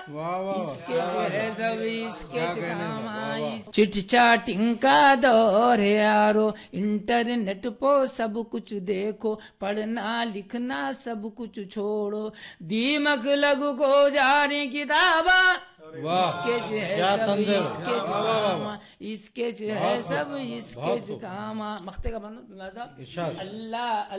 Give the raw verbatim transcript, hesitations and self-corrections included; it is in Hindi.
वाह वाह इसके जो है सब इसके काम। चिट चाटिंग का दौर है यारो, इंटरनेट पो सब कुछ देखो, पढ़ना लिखना सब कुछ छोड़ो, दीमक लगू को जारी किताबा, इसके जो है सब इसके जो काम, इसके जो है सब इसके जो काम। मख्ते का बंदो अल्लाह